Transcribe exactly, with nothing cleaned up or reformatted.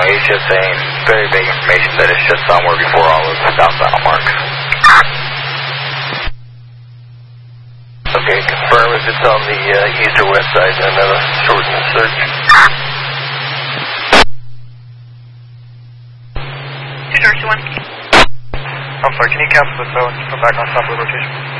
He's just saying very vague information that it's just somewhere before all of the southbound marks. Okay, confirm if it's on the uh, east or west side, and another shorten the search. two Georgia one. I'm sorry, can you cancel this though and come back on top of the rotation?